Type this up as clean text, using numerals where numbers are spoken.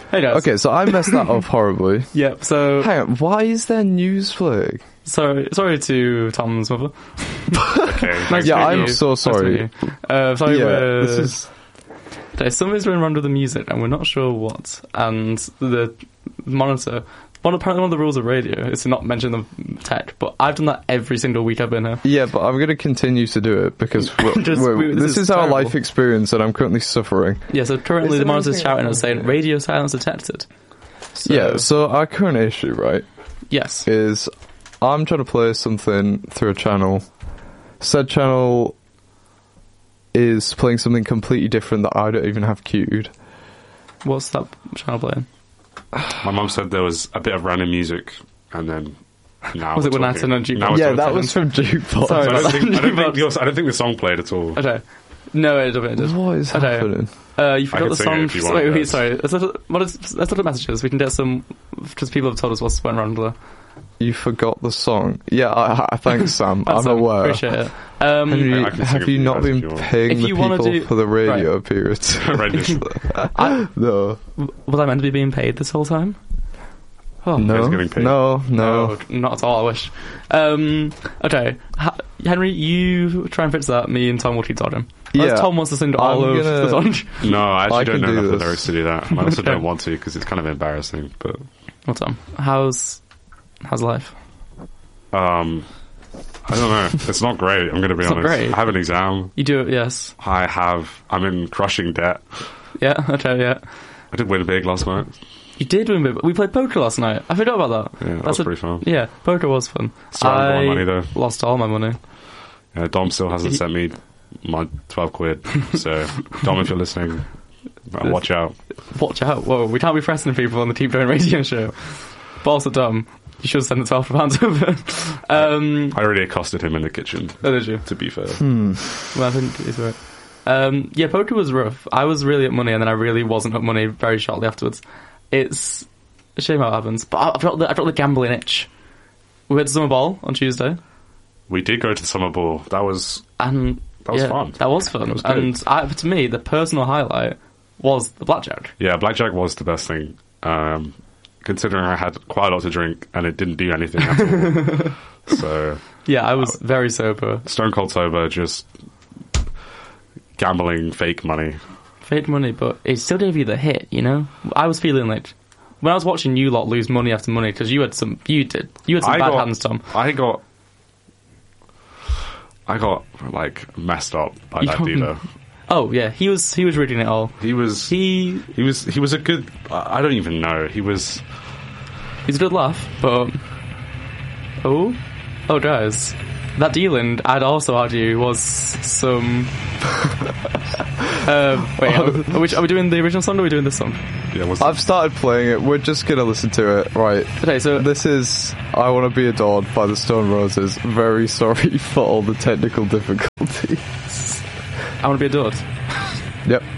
Hey guys. Okay, so I messed that up horribly. Yep. So Hang on, why is there news playing? sorry to Tom's mother. Okay. Nice Yeah, to meet I'm you. so Nice to sorry. meet you. Sorry, This is somebody's going around with the music, and we're not sure what. And the monitor. Apparently, one of the rules of radio is to not mention the tech. But I've done that every single week I've been here. yeah, but I'm going to continue to do it because this is our terrible. life experience, and I'm currently suffering. Yeah. So currently, Is the there monitor's anything shouting and else? saying "radio silence detected." So, Yeah, so our current issue, right, Yes. is I'm trying to play something through a channel. Said channel is playing something completely different that I don't even have queued. What's that channel playing? My mum said there was a bit of random music, and then now Was it we're when I talking. turned on Jukebox? Now we're Yeah, talking. that was from Jukebox. Sorry. So I don't think Jukebox. I don't think the song played at all. Okay. No, it doesn't. What is Okay. happening? You forgot can the sing it song. if you want, Wait, guys. sorry. Let's look at messages. We can get some, because people have told us what's went wrong there. You forgot the song. Yeah, thanks, Sam. I'm Awesome. aware. Appreciate it. Henry, I can sing have it you for not you guys if been you want. paying If the you wanna people do- for the radio periods? Rendition. No. Was I meant to be being paid this whole time? Oh, No. Guys getting paid. No. not at all, I wish. Okay. Henry, you try and fix that. Me and Tom will keep dodging. Yeah. Tom wants to sing all I'm of gonna- the song. No, I actually I don't can know do enough of the this. lyrics to do that. I also Okay. don't want to because it's kind of embarrassing. But Well, Tom, how's life? I don't know. It's not great. I'm going to be It's not honest. great. I have an exam. You do it, yes. I'm in crushing debt. Yeah, okay, yeah. I did win big last night. You did win, but we played poker last night. I forgot about that. Yeah, that was pretty fun. Yeah, poker was fun. Still haven't got my money, though. Lost all my money. Dom still hasn't sent me my 12 quid. So, Dom, if you're listening, watch out. Watch out. Whoa, we can't be threatening people on the Keep Going radio show. But also, Dom, you should send the £12 over. I already accosted him in the kitchen, Oh, did you? to be fair. Well, I think he's right. Yeah, poker was rough. I was really up money, and then I really wasn't up money very shortly afterwards. It's a shame how it happens. But I've got the gambling itch. We went to Summer Ball on Tuesday. We did go to the Summer Ball. That was And was yeah, fun. That was fun. It was good. And to me, the personal highlight was the blackjack. Yeah, blackjack was the best thing. Considering I had quite a lot to drink and it didn't do anything at all. So Yeah, I was very sober. stone cold sober, just gambling fake money. Fake money, but it still gave you the hit, you know? I was feeling like when I was watching you lot lose money after money, because you had some bad hands, Tom. I got like messed up by that dealer. Oh yeah, he was reading it all. He was a good. I don't even know. He's a good laugh, but oh guys, that dealing I'd also argue was some. Wait, are we doing the original song or are we doing this song? Yeah, I've started playing it. We're just going to listen to it. Right. Okay, so This is I Want to Be Adored by the Stone Roses. Very sorry for all the technical difficulties. I want to be adored. Yep.